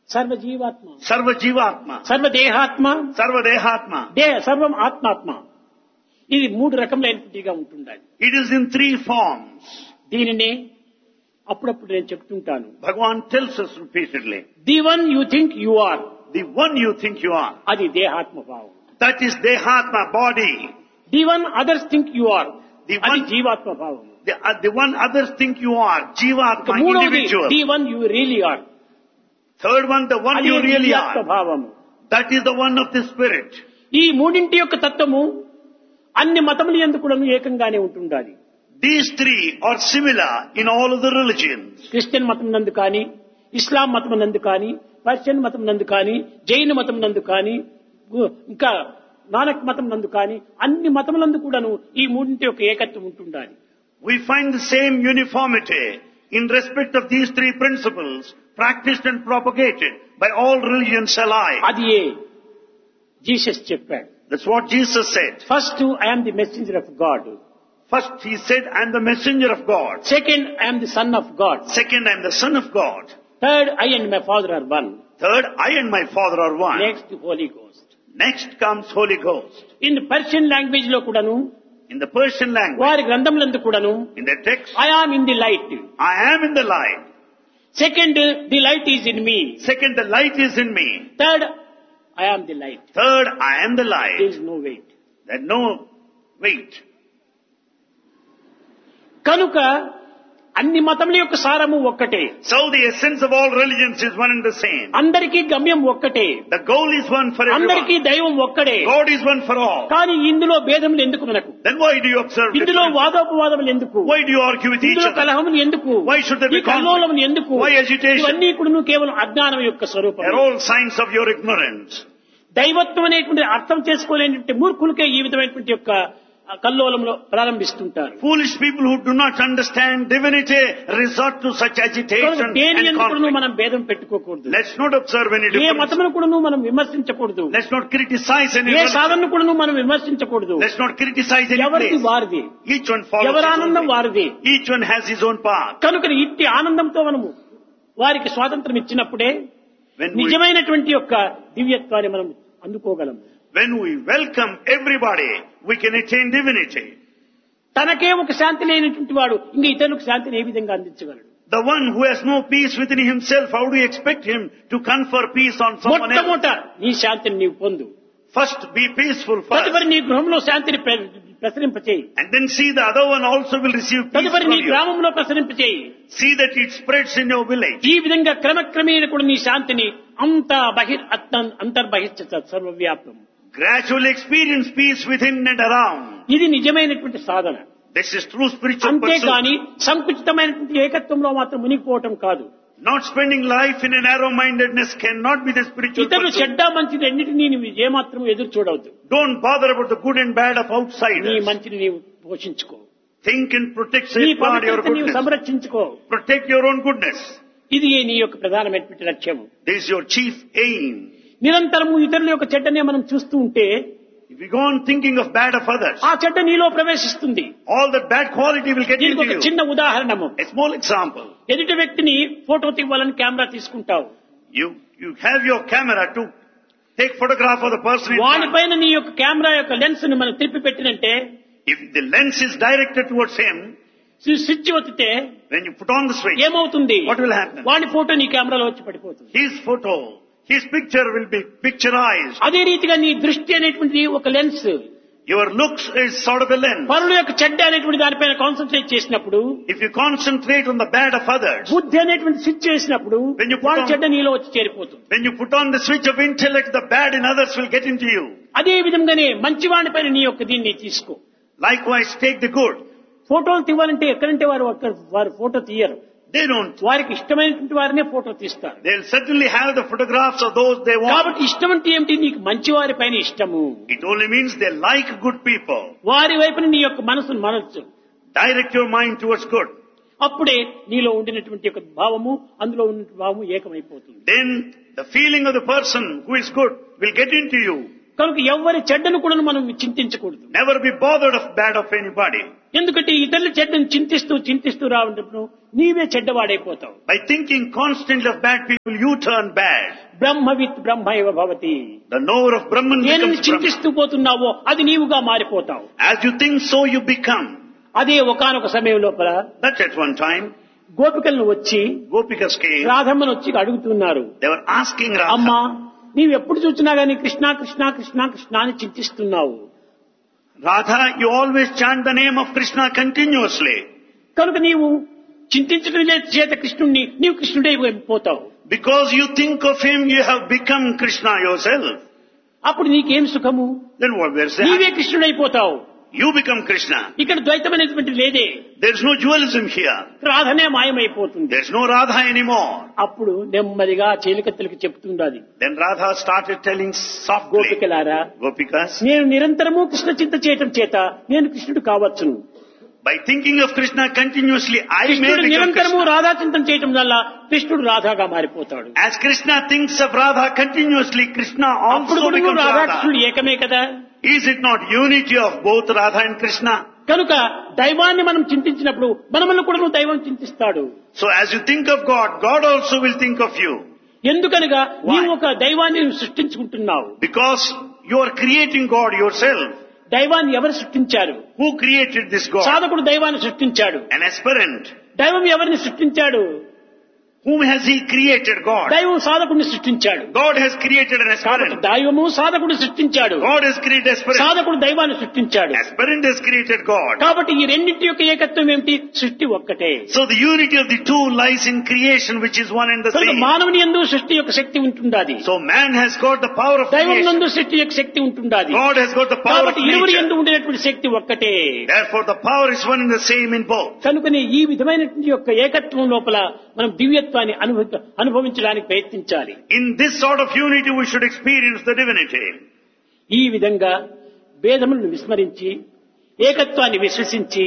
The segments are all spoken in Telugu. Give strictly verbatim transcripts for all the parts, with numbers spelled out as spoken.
సర్వ జీవాత్మ, Sarva Jivatma, సర్వ దేహాత్మ, Sarva Dehatma. దే సర్వం ఆత్మాత్మ. ఇది మూడు రకములైనటువంటిగా ఉంటుండాలి. It is in three forms. దీనినే అప్పుడప్పుడు నేను చెప్తుంటాను. Bhagavan tells us repeatedly. The one you think you are, The one you think you are, అది దేహాత్మ భావం. that is Dehatma, body. The one others think you are, The అది one, జీవాత్మ భావం. the, uh, the one others think you are, Jivatma, మూడవది individual. The one you really are, Third one, the one అది you really దివ్యాత్మ are. భావము. That is the one of the spirit. ఈ మూడింటి యొక్క తత్వము అన్ని మతములు యందు కూడా ఏకంగానే ఉంటుండాలి. These three are similar in all of the religions. Christian మతం నందు కానీ, ఇస్లాం మతం నందు కానీ, పర్షియన్ మతం నందు కానీ, జైన మతం నందు కానీ, ఇంకా నానక్ మతం నందు కానీ, అన్ని మతములందు కూడాను ఈ మూడింటి యొక్క ఏకత్వం ఉంటుండాలి. We find the same uniformity in respect of these three principles practiced and propagated by all religions alike. అది ఏ జీసస్ చెప్పాడు. That's what Jesus said. First I'm the messenger of God, First he said, I am the messenger of God. Second I'm the son of God, Second, I am the son of God. Third I and my father are one, Third, I and my Father are one. Next Holi ghost. Next comes Holy Ghost. In Persian language లో కూడాను, In the Persian language, వారి గ్రంథములందు కూడాను in the text, I am in the light, I am in the light. Second the light is in me, Second, the light is in me. Third I am the light. Third, I am the there light. Is no wait. There's no weight. కనుక అన్ని మతముల యొక్క సారము ఒక్కటే, So the essence of all religions is one and the same. అందరికీ గమ్యం ఒక్కటే, The goal is one for అందరికీ everyone. దైవం ఒక్కడే. God is one for all. కానీ ఇందులో భేదములు ఎందుకు మనకు? Then why do you observe ఇందులో difference? వాదోపవాదములు ఎందుకు? Why do you argue with each ఇందులో other? కలహములు ఎందుకు? Why should there ఈ be conflict? కల్లోలములు ఎందుకు? Why agitation? ఇవన్నీ కూడా కేవలం అజ్ఞానం యొక్క స్వరూపం. They're all signs of your ignorance. దైవత్వం అనేటువంటి అర్థం చేసుకోలేనటువంటి మూర్ఖులకే ఈ విధమైనటువంటి యొక్క కల్లోలంలో ప్రారంభిస్తుంటారు. Foolish people who do not understand divinity resort to such agitation దేని and ఎందుకు conflict. మనం భేదం పెట్టుకోకూడదు. Let's not observe any A difference. మతమును కూడా మనం విమర్శించకూడదు. Let's not criticize any A religion. సాధనను కూడా మనం విమర్శించకూడదు. Let's not criticize any ఎవరిది place. వారిది, Each one follows ఎవరి his own ఆనందం way. వారిది. Each one has his own path. కనుక ఇట్టి ఆనందంతో మనము వారికి స్వాతంత్రం ఇచ్చినప్పుడే When we, నిజమైనటువంటి యొక్క దివ్యత్వాన్ని మనం అందుకోగలము. when we welcome everybody, we can attain divinity. తనకే ఒక శాంతి లేనటువంటి వాడు ఇంకా ఇతరులకు శాంతిని ఏ విధంగా అందించగలడు? The one who has no peace within himself, how do you expect him to confer peace on someone else? మొట్టమొదట నీ శాంతిని నీవు పొందు. First, be peaceful first. తదుపరి నీ గృహంలో శాంతిని ప్ర- ప్రసరింపచేయి. And then see the other one also will receive peace తదుపరి from నీ you. గ్రామంలో ప్రసరింపచేయి. See that it spreads in your village. ఈ విధంగా క్రమక్రమేణ కూడా నీ శాంతిని అంత బహిర్ అత్త- అంతర్బహిష్ట సర్వవ్యాప్తం. Gradually experience peace within and around. ఇది నిజమైనటువంటి సాధన. This is true spiritual అంతేకాని pursuit. సంకుచితమైనటువంటి ఏకత్వంలో మాత్రం మునిగిపోవటం కాదు. Not spending life in a narrow-mindedness cannot be the spiritual ఇతరులు pursuit. చెడ్డ మంచిది రెండింటినీ నీవు ఏమాత్రం ఎదురు చూడవద్దు. Don't bother about the good and bad of నీ outsiders. మంచిని నీవు పోషించుకో, Think and protect, నీ safeguard your పవిత్రతని నీవు goodness. సంరక్షించుకో. Protect your own goodness. ఇది నీ యొక్క ప్రధానమైనటువంటి లక్ష్యం. This is your chief aim. నిరంతరము ఇతరుల యొక్క చెడ్డనే మనం చూస్తూ ఉంటే If you go on thinking of bad of others, ఆ చెడ్డ నీలో ప్రవేశిస్తుంది. all that bad quality will get దీనికి into ఒక you. చిన్న ఉదాహరణము. A small example. ఎదుటి వ్యక్తిని ఫోటో తీయాలని కెమెరా తీసుకుంటావు. You, you have your camera to take photograph of the person in front. వానిపైన నీ యొక్క కెమెరా యొక్క లెన్స్ ని మనం తిప్పి పెట్టినంటే, If the lens is directed towards him, switch ఒత్తితే when you put on the switch, ఏమవుతుంది? what will happen? వాని ఫోటో నీ కెమెరాలో వచ్చి పడిపోతుంది. His photo, his picture will be picturized. అదే రీతిగా నీ దృష్టి అనేటువంటి ఒక lens Your looks is sort of a lens. పరుల యొక్క చెడ్డ అనేటువంటి దానిపైన కాన్సన్ట్రేట్ చేసినప్పుడు, If you concentrate on the bad of others, బుద్ధి అనేటువంటి స్విచ్ చేసినప్పుడు When you put వాడి on- చెడ్డ నీలో వచ్చి చేరిపోతుంది. when you put on the switch of intellect, the bad in others will get into you. అదే విధంగానే మంచివాడి పైన నీ యొక్క దీన్ని తీసుకో. Likewise, take the good. ఫోటోలు తీయాలంటే ఎక్కడంటే వారు ఒక్క- వారు ఫోటో తీయరు. They don't. వారికి ఇష్టమైనటువంటి వారినే ఫోటో తీస్తారు. They'll certainly have the photographs of those they want. కాబట్టి ఇష్టం అంటే ఏమిటి? నీకు మంచివారి పైన ఇష్టము. It only means they like good people. వారి వైపున నీ యొక్క మనసును మనసు Direct your mind towards good. అప్పుడే నీలో ఉండినటువంటి యొక్క భావము అందులో ఉన్న భావము ఏకమైపోతుంది. Then the feeling of the person who is good will get into you. కనుక ఎవరి చెడ్డను కూడా మనం చింతించకూడదు. Never be bothered of bad of anybody. ఎందుకంటే ఇతరుల చెడ్డను చింతిస్తూ చింతిస్తూ రావటప్పుడు నీవే చెడ్డవాడైపోతావు. By thinking constantly of bad people, you turn bad. బ్రహ్మవిత్ బ్రహ్మైవ Bhavati. The knower of Brahman నేను becomes Brahman. చింతిస్తూ పోతున్నావో అది నీవుగా మారిపోతావు. As you think, so you become. అదే ఒకానొక సమయం లోపల That at one time, గోపికలను వచ్చి Gopikas came. రాధమ్మను వచ్చి అడుగుతున్నారు, They were asking అమ్మా Radha, నీవు ఎప్పుడు చూసినా గానీ కృష్ణ కృష్ణ కృష్ణ కృష్ణ అని చింతిస్తున్నావు. Radha, you always chant the name of Krishna continuously. కనుక నీవు చింతించడం చేత కృష్ణుణ్ణి నీవు కృష్ణుడే పోతావు. Because you think of him, you have become Krishna yourself. అప్పుడు నీకేం సుఖము? Then what we're నీవే saying? కృష్ణుడైపోతావు. You become Krishna. ఇక్కడ ద్వైతం అనేటువంటి లేదే. There's no dualism here. రాధనే మాయమైపోతుంది. There's no Radha anymore. అప్పుడు నెమ్మదిగా చీలికత్తెలకు చెప్తుండాలి, Then Radha started telling softly, గోపికలారా, Gopikas, నేను నిరంతరము కృష్ణ చింత చేయటం చేత నేను కృష్ణుడు కావచ్చును. by thinking of Krishna continuously, I may కృష్ణుడు become నిరంతరము Krishna. రాధా చింతన చేయటం వల్ల కృష్ణుడు రాధాగా మారిపోతాడు. As Krishna thinks of Radha continuously, Krishna అప్పుడు also కూడా becomes రాధా Radha. కృష్ణుడు ఏకమే కదా. Is it not unity of both Radha and Krishna? కనుక దైవాన్ని మనం చింతించినప్పుడు మనల్ని కూడా నువ్వు దైవం చింతిస్తాడు. So as you think of God, God also will think of you. ఎందుకనగా Why? నీవు ఒక దైవాన్ని సృష్టించుకుంటున్నావు. Because you are creating God yourself. దైవాన్ని ఎవరు సృష్టించారు? Who created this God? సాధకుడు దైవాన్ని సృష్టించాడు. An aspirant. దైవం ఎవరిని సృష్టించాడు? Whom has he created? God. దైవం సాధకుడిని సృష్టించాడు. God has created an aspirant. దైవము సాధకుడు సృష్టించాడు. God has created aspirant. సాధకుడు దైవాన్ని సృష్టించాడు. Aspirant has created God. కాబట్టి ఈ రెండింటి యొక్క ఏకత్వం ఏమిటి? సృష్టి ఒక్కటే. So the unity of the two lies in creation, which is one and the కనుక same. మానవుని యందు సృష్టి యొక్క శక్తి ఉంటుండాది. So man has got the power of దైవం creation. నందు సృష్టి యొక్క శక్తి ఉంటుండాది. God has got the power of కాబట్టి ఇరువురి యందు nature. ఉండేటువంటి శక్తి ఒక్కటే. Therefore the power is one and the same in both. కనుకనే ఈ విధమైనటువంటి యొక్క ఏకత్వం లోపల మనం దివ్యత్వాన్ని అనుభవ అనుభవించడానికి ప్రయత్నించాలి. In this sort of unity we should experience the divinity. ఈ విధంగా భేదములను విస్మరించి ఏకత్వాన్ని విశ్వసించి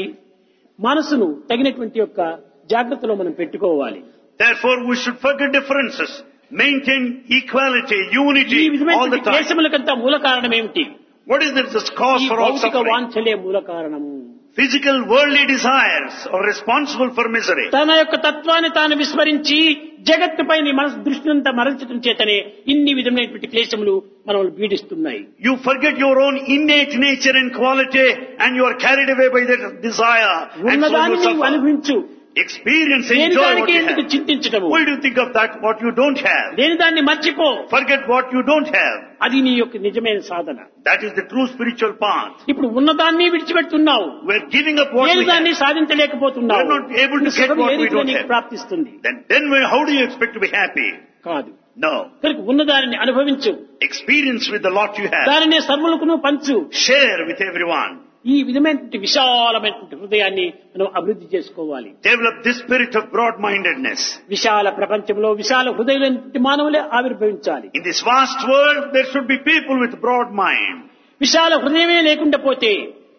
మనసును తగినటువంటి యొక్క జాగ్రత్తలో మనం పెట్టుకోవాలి. Therefore we should forget differences, maintain equality, unity ఈ all the విధమైనటువంటి time. క్లేశములకంతా మూల కారణం ఏమిటి? What is this cause ఈ for all భౌతిక suffering? వాంఛలే మూల కారణము. Physical worldly desires are responsible for misery. తన యొక్క తత్వాన్ని తాను విస్మరించి జగత్తుపై నీ మనసు దృష్టినంతా మరల్చడం చేతనే ఇన్ని విధమైనటువంటి క్లేశములు మనల్ని పీడిస్తున్నాయి. You forget your own innate nature and quality and you are carried away by that desire and so ఉన్నదాన్ని you నీవు suffer. అనుభవించు. Experience, దేని enjoy what దానికి you ఎందుకు have. చింతించడము? Why do you think of that what you don't have? దేని దాన్ని మర్చిపో. Forget what you don't have. అది నీ యొక్క నిజమైన సాధన. That is the true spiritual path. ఇప్పుడు ఉన్నదాన్ని విడిచిపెడుతున్నావు. We're giving up what ఏది we have. దాన్ని సాధించలేకపోతున్నావు. We're not able to get సుఖం what ఏ we రీతిలో don't నీకు have. ప్రాప్తిస్తుంది? Then, then we- how do you expect to be happy? కాదు. No. కనుక ఉన్నదానిని అనుభవించు. Experience with the lot you have. దానినే సర్వులకును పంచు. Share with everyone. ఈ విధమైనటువంటి విశాలమైనటువంటి హృదయాన్ని మనం అభివృద్ధి చేసుకోవాలి. Develop this spirit of broad-mindedness. విశాల ప్రపంచంలో విశాల హృదయులైనటువంటి మానవులే ఆవిర్భవించాలి. In this vast world, there should be people with broad mind. విశాల హృదయమే లేకుండా పోతే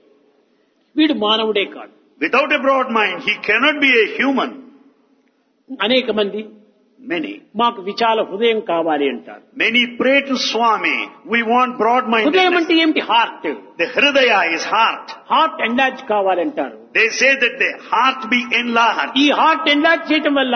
వీడు మానవుడే కాదు. Without a broad mind, he cannot be a human. అనేక మంది Many. మాకు విశాల హృదయం కావాలి అంటారు. Many pray to Swami, we want హృదయం broad-mindedness. అంటే ఏమిటి? Heart. The hridaya is heart. Heart ఎంలార్జ్ కావాలంటారు. They say that the heart be enlarged. ఈ హార్ట్ ఎంలార్జ్ చేయటం వల్ల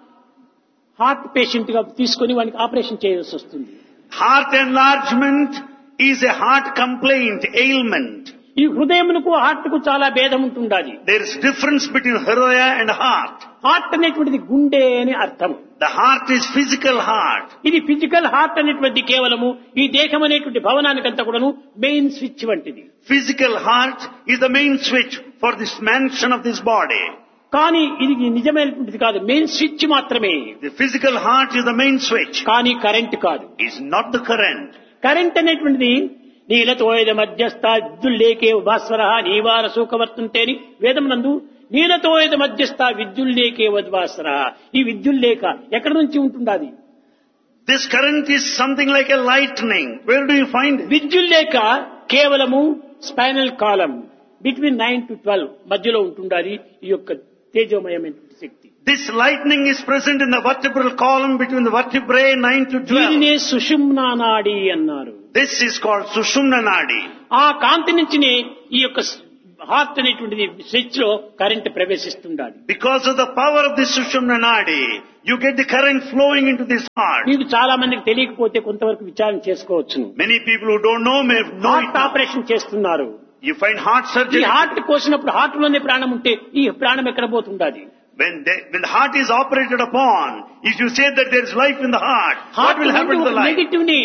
హార్ట్ పేషెంట్ గా తీసుకుని వానికి ఆపరేషన్ చేయాల్సి వస్తుంది. Heart enlargement is a heart complaint, ailment. ఈ హృదయమునకు హార్ట్ కు చాలా భేదం ఉంటుండాలి. There is difference between hridaya and heart. Heart అనేటువంటిది గుండె అని అర్థం. The heart is physical heart. ఇది ఫిజికల్ హార్ట్ అనేటువంటి కేవలము ఈ దేహం అనేటువంటి భవనానికంతా కూడాను మెయిన్ స్విచ్ వంటిది. Physical heart is the main switch for this mansion of this body. కానీ ఇది నిజమైనటువంటిది కాదు, మెయిన్ స్విచ్ మాత్రమే. The physical heart is the main switch. కానీ కరెంట్ కాదు. Is not the current. Current అనేటువంటిది నీలతోయద మధ్యస్థ విద్యుల్లేకే భాస్వర నీవార సూకవర్తుంటే అని వేదమునందు నీలతోయద మధ్యస్థ విద్యుల్లేకే వద్వాస్వర. ఈ విద్యుల్లేక ఎక్కడి నుంచి ఉంటుండాది? This current is something like a lightning. Where do you find it? విద్యుల్లేక కేవలము spinal column between nine to twelve మధ్యలో ఉంటుండాలి ఈ యొక్క తేజోమయమైనటువంటి శక్తి. This lightning is present in the vertebral column between the vertebrae nine to దీనినే twelve. సుషుమ్నా నాడి అన్నారు. This is called Sushumna Nadi. ఆ కాంతి నుంచినే ఈ యొక్క హార్ట్ అనేటువంటిది స్విచ్ లో current ప్రవేశిస్తుండాలి. Because of the power of this Sushumna Nadi, you get the current flowing into this heart. మీకు చాలా మందికి తెలియకపోతే కొంతవరకు విచారణ చేసుకోవచ్చు. Many people who don't know may know it. Heart operation చేస్తున్నారు. You find heart ఈ surgery. హార్ట్ కోసినప్పుడు హార్ట్ లోనే ప్రాణం ఉంటే ఈ ప్రాణం ఎక్కడ పోతుండాలి? When, they, when the heart is operated upon, if you say that there is life in the heart, what will happen to the life? Negative ని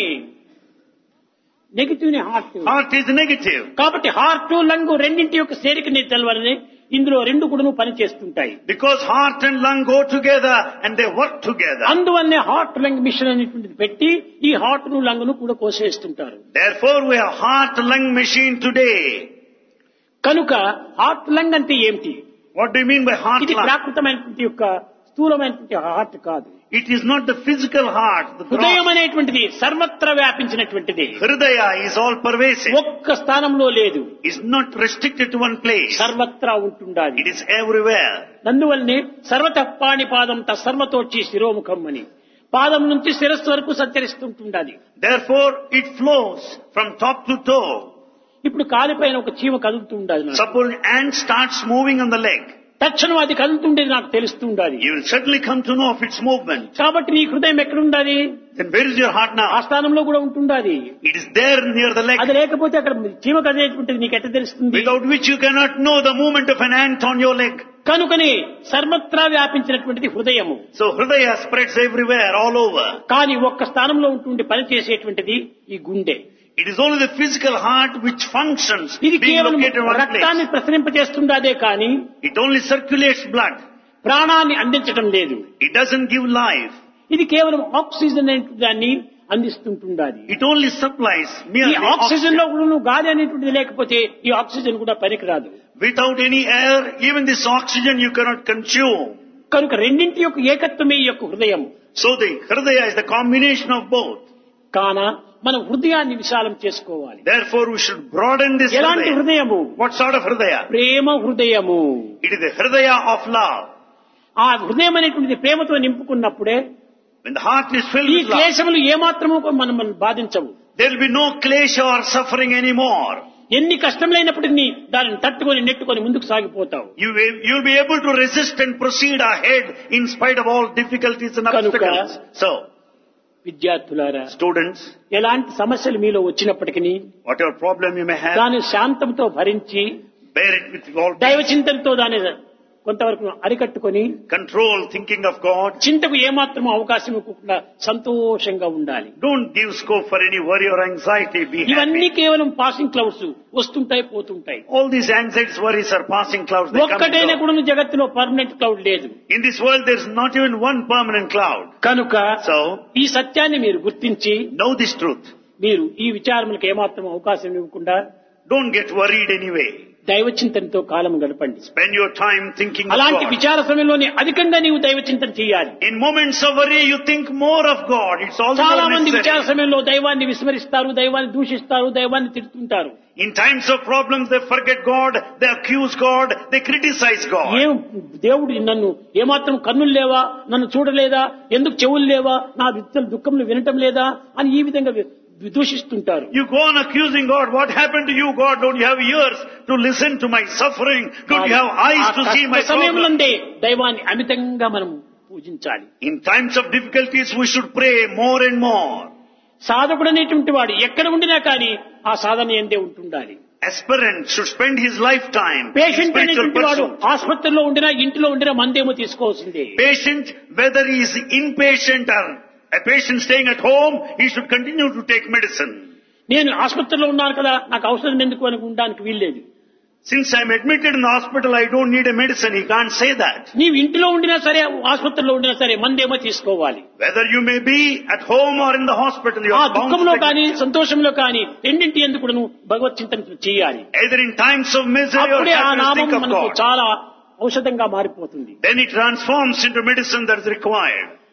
నెగిటివ్ ని హార్ట్ Heart is negative. కాబట్టి హార్ట్ లంగ్ రెండింటి యొక్క చేరికని తెలవాలని ఇందులో రెండు కూడా పని చేస్తుంటాయి. Because heart and lung go together and they work together. అందువల్లనే హార్ట్ లంగ్ మిషన్ అనేటువంటిది పెట్టి ఈ హార్ట్ ను లంగ్ ను కూడా కోసేస్తుంటారు. Therefore we have heart lung machine today. కనుక హార్ట్ లంగ్ అంటే ఏమిటి? What do you mean by heart ఇది lung? ప్రాకృతమైనటువంటి యొక్క స్థూలమైనటువంటి హార్ట్ కాదు. It is not the physical heart. The హృదయం gross. అనేటువంటిది సర్వత్రా వ్యాపించినటువంటిది. Hridaya is all pervasive. ఒక్క స్థానంలో లేదు, It's not restricted to one place. సర్వత్రా ఉంటుండాలి. It is everywhere. అందువల్లనే సర్వతః పాణిపాదం తస్సర్వతోచి శిరోముఖం అని పాదం నుంచి శిరస్సు వరకు సంచరిస్తుంటుండాలి. Therefore it flows from top to toe. ఇప్పుడు కాలిపైన ఒక చీమ కదులుతూ ఉండాలి. నాకు Suppose an ant starts moving on the leg. తక్షణం అది కదులుతుండేది నాకు తెలుస్తూ ఉండాలి. You will certainly come to know of its movement. కాబట్టి నీ హృదయం ఎక్కడ ఉండాలి? Then where is your heart ఆ now? స్థానంలో కూడా ఉంటుండాలి. It is there near the leg. అది లేకపోతే అక్కడ చీమ కదిలేటువంటిది నీకు ఎట్లా తెలుస్తుంది? Without which you cannot know the movement of an ant on your leg. కనుకనే సర్వత్రా వ్యాపించినటువంటిది హృదయము. So Hridaya spreads everywhere, all over. కానీ ఒక్క స్థానంలో ఉంటుండి పనిచేసేటువంటిది ఈ గుండె. It is only the physical heart which functions, ఇది being కేవలం located in one రక్తాన్ని place. ప్రసరింపజేస్తుండదే కానీ It only circulates blood. ప్రాణాన్ని అందించడం లేదు. It doesn't give life. ఇది కేవలం ఆక్సిజన్ అనే దాన్ని అందిస్తుంటుండాలి. It only supplies ఈ merely ఆక్సిజన్ లో oxygen. కూడా నువ్వు గాలి అనేటువంటిది లేకపోతే ఈ ఆక్సిజన్ కూడా పనికిరాదు. Without any air, even this oxygen you cannot consume. కనుక రెండింటి యొక్క ఏకత్వమే ఈ యొక్క హృదయం. So the Hridaya is the combination of both. కాన మనం హృదయాన్ని విశాలం చేసుకోవాలి. Therefore we should broaden this ఎలాంటి Hridaya. హృదయము? What sort of Hridaya? ప్రేమ హృదయము. It is the Hridaya of love. ఆ హృదయం అనేటువంటిది ప్రేమతో నింపుకున్నప్పుడే When the heart is filled ఈ with love, క్లేశములు ఏమాత్రము మనం మనం బాధించవు. there will be no klesha or suffering anymore. ఎన్ని కష్టములైనప్పటికీ దానిని తట్టుకొని నెట్టుకొని ముందుకు సాగిపోతావు. You will, you will be able to resist and proceed ahead in spite of all difficulties and Kanuka. obstacles. So, విద్యార్థులారా, students, ఎలాంటి సమస్యలు మీలో వచ్చినప్పటికీ whatever problem you may have, దాని శాంతంతో భరించి bear it with all దైవ peace. చింతనతో దాని కొంతవరకు అరికట్టుకొని Control thinking of God. చింతకు ఏమాత్రం అవకాశం ఇవ్వకుండా సంతోషంగా ఉండాలి. Don't give scope for any worry or anxiety. Be ఇవన్నీ happy. కేవలం పాసింగ్ క్లౌడ్స్, వస్తుంటాయి పోతుంటాయి. All these anxieties, worries are passing clouds. They come and ఒక్కటైనా go. కూడా జగత్తులో పర్మనెంట్ క్లౌడ్ లేదు. In this world there is not even one permanent cloud. కనుక So, ఈ సత్యాన్ని మీరు గుర్తించి know this truth. మీరు ఈ విచారములకు ఏమాత్రం అవకాశం ఇవ్వకుండా Don't get worried anyway. దైవ చింతనతో కాలం గడపండి. Spend your time thinking of అలాంటి God. విచార సమయంలోనే అధికంగా నీవు దైవ చింతన చేయాలి. In moments of worry, you think more of God. It's all the చాలా more మంది విచార necessary. సమయంలో దైవాన్ని విస్మరిస్తారు, దైవాన్ని దూషిస్తారు, దైవాన్ని తిడుతుంటారు. In times of problems, they forget God, they accuse God, they criticize God. ఏం దేవుడు నన్ను ఏమాత్రం కన్నులు లేవా, నన్ను చూడలేదా, ఎందుకు చెవులు లేవా, నా విత్తలు దుఃఖములు వినటం లేదా అని ఈ విధంగా దూషిస్తుంటారు. You go on accusing God. What happened to you, God? Don't you have ears to listen to my suffering? Don't you have eyes to see my problem? సమయంలోనే దైవాన్ని అమితంగా మనం పూజించాలి. In times of difficulties, we should pray more and more. సాధకుడు అనేటువంటి వాడు ఎక్కడ ఉండినా కానీ ఆ సాధన ఎందే ఉంటుండాలి. Aspirant should spend his lifetime in patient spiritual అనేటువంటి వాడు pursuit. ఆసుపత్రిలో ఉండినా ఇంటిలో ఉండినా మందేమో తీసుకోవాల్సిందే. Patient, whether he is inpatient or a patient staying at home, he should continue to take medicine. నేను ఆసుపత్రిలో ఉన్నాను కదా, నాకు ఔషధం ఎందుకు అని ఉండడానికి వీల్లేదు. Since I am admitted in the hospital, I don't need a medicine. He can't say that. నీవు ఇంటిలో ఉండినా సరే, ఆసుపత్రిలో ఉండినా సరే మందేమో తీసుకోవాలి. Whether you may be at home or in the hospital, you ఆ are bound దుఃఖంలో to take కానీ సంతోషంలో కానీ రెండింటి ఎందుకు కూడా నువ్వు భగవత్ చింతన చేయాలి. either in times of misery or అప్పుడే ఆ happiness, నామం think of మనకు God. చాలా ఔషధంగా మారిపోతుంది. Then it transforms into medicine that is required.